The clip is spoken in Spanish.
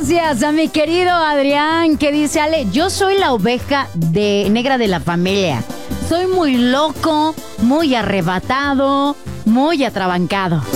Gracias a mi querido Adrián, que dice: Ale, yo soy la oveja negra de la familia. Soy muy loco, muy arrebatado, muy atrabancado.